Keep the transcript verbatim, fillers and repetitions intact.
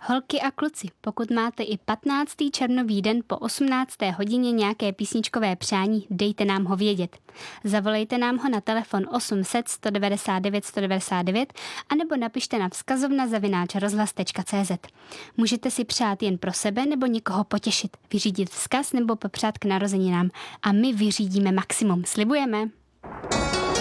Holky a kluci, pokud máte i patnáctý červnový den po osmnácté hodině nějaké písničkové přání, dejte nám ho vědět. Zavolejte nám ho na telefon osm set sto devadesát devět sto devadesát devět anebo napište na vzkazovna zavináč rozhlas tečka cé zet. Můžete si přát jen pro sebe nebo někoho potěšit, vyřídit vzkaz nebo popřát k narozeninám a my vyřídíme maximum. Slibujeme.